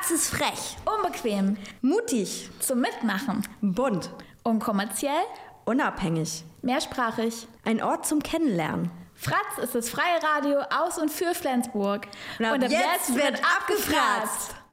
Fratz ist frech, Unbequem, mutig, zum Mitmachen, bunt, unkommerziell, unabhängig, mehrsprachig. ein Ort zum Kennenlernen. Fratz ist das freie Radio aus und für Flensburg. Und ab jetzt wird abgefratzt!